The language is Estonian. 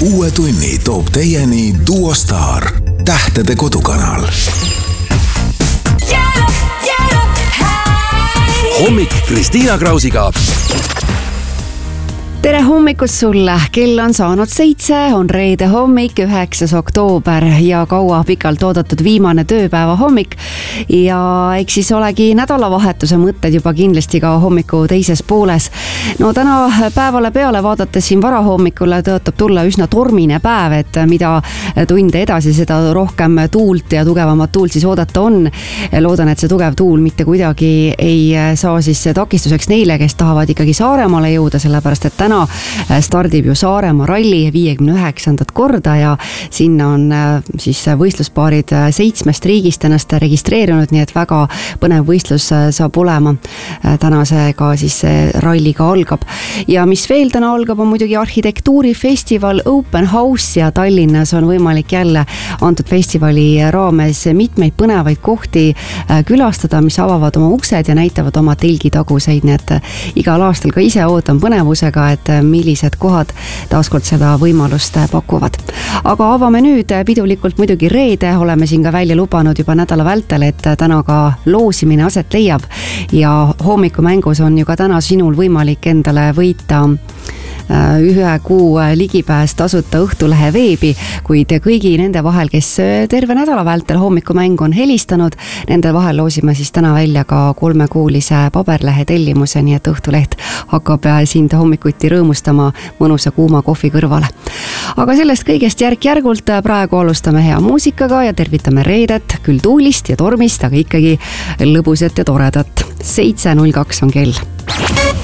Uue tunni toob teieni Duo Star, tähtede kodukanal. Hommik Kristiina Krausiga. Tere hommikust sulle, kell on saanud 7, on reede hommik, 9. oktoober ja kaua pikalt oodatud viimane tööpäeva hommik. Ja eks siis olegi nädalavahetuse mõtted juba kindlasti ka hommiku teises pooles. No täna päevale peale vaadates siin varahommikule tõotab tulla üsna tormine päev, et mida tunde edasi, seda rohkem tuult ja tugevamat tuult siis oodata on. Loodan, et see tugev tuul mitte kuidagi ei saa siis takistuseks neile, kes tahavad ikkagi Saaremaale jõuda, sellepärast et täna stardib ju Saaremaa ralli 59. korda ja sinna on siis võistluspaarid 7 riigist ennast registreerinud, nii et väga põnev võistlus saab olema. Tänasega siis see ralli ka algab. Ja mis veel täna algab, on muidugi arhitektuurifestival Open House ja Tallinnas on võimalik jälle antud festivali raames mitmeid põnevaid kohti külastada, mis avavad oma uksed ja näitavad oma telgitaguseid, nii et igal aastal ka ise ootan põnevusega, et millised kohad taaskord seda võimalust pakuvad. Aga avame nüüd pidulikult muidugi reede, oleme siin ka välja lubanud juba nädala vältel, et täna ka loosimine aset leiab ja hommikumängus on ju ka täna sinul võimalik endale võita 1 kuu ligipääs tasuta Õhtulehe veebi, kuid kõigi nende vahel, kes terve nädala vältel hommikumäng on helistanud, nende vahel loosime siis täna välja ka 3-kuulise paberlehe tellimuse, nii et Õhtuleht hakkab sind hommikuti rõõmustama mõnusa kuuma kohvi kõrvale. Aga sellest kõigest järk-järgult praegu alustame hea muusikaga ja tervitame reedet, küll tuulist ja tormist, aga ikkagi lõbusat ja toredat. 7:02 on kell.